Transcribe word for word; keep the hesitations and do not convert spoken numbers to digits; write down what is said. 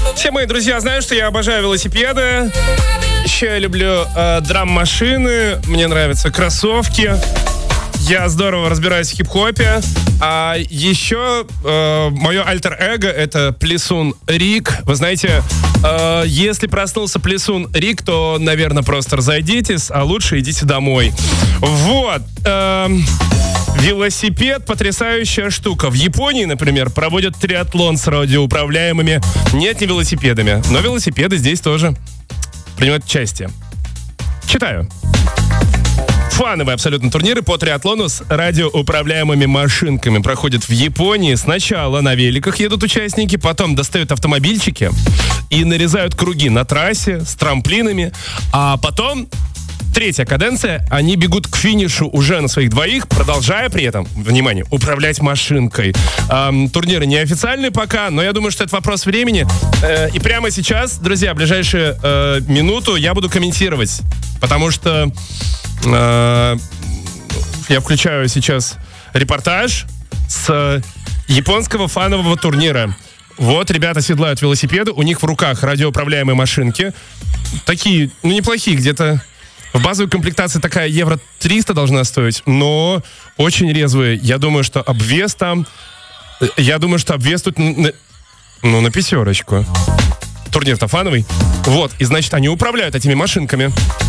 Все мои друзья знают, что я обожаю велосипеды. Еще я люблю э, драм-машины. Мне нравятся кроссовки. Я здорово разбираюсь в хип-хопе. А еще э, мое альтер-эго — это Плесун Рик. Вы знаете, э, если проснулся Плесун Рик, то, наверное, просто разойдитесь, а лучше идите домой. Вот. Э, велосипед — потрясающая штука. В Японии, например, проводят триатлон с радиоуправляемыми, нет, не велосипедами, но велосипеды здесь тоже принимают участие. Читаю. Фановые абсолютно турниры по триатлону с радиоуправляемыми машинками проходят в Японии. Сначала на великах едут участники, потом достают автомобильчики и нарезают круги на трассе с трамплинами, а потом... Третья каденция, они бегут к финишу уже на своих двоих, продолжая при этом, внимание, управлять машинкой. Эм, турниры неофициальные пока, но я думаю, что это вопрос времени. Э, и прямо сейчас, друзья, в ближайшую э, минуту я буду комментировать, потому что э, я включаю сейчас репортаж с японского фанового турнира. Вот, ребята седлают велосипеды, у них в руках радиоуправляемые машинки. Такие, ну, неплохие, где-то... В базовой комплектации такая евро триста должна стоить, но очень резвые. Я думаю, что обвес там... Я думаю, что обвес тут... На, ну, на пятерочку. Турнир-то фановый. Вот, и значит, они управляют этими машинками.